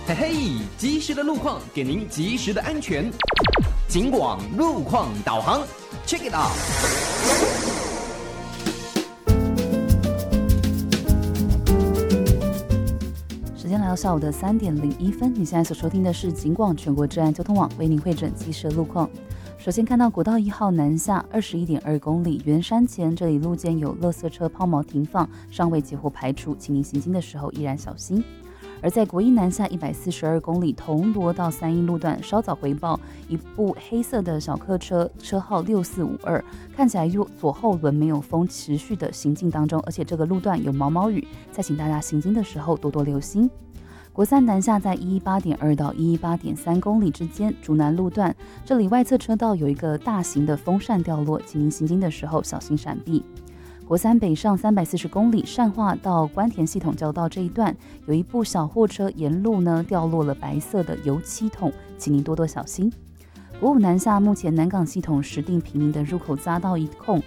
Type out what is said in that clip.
嘿嘿，及时的路况给您及时的安全。警广路况导航 ，Check it out。 时间来到下午的3点01分，你现在所收听的是警广全国治安交通网为您汇整及时的路况。首先看到国道1号南下21.2公里，圆山前这里路肩有垃圾车抛锚停放，尚未截获排除，请您行经的时候依然小心。而在国一南下142公里，铜锣到3义路段稍早回报一部黑色的小客车，车号6452，看起来左后轮没有风，持续的行进当中，而且这个路段有毛毛雨，再请大家行经的时候多多留心。国三南下在118.2到118.3公里之间，竹南路段这里外侧车道有一个大型的风扇掉落，请您行经的时候小心闪避。国三北上340公里，善化到关田系统交道这一段有一部小货车沿路呢掉落了白色的油漆桶，请您多多小心。国五南下目前南港系统石碇平林的入口匝道一控，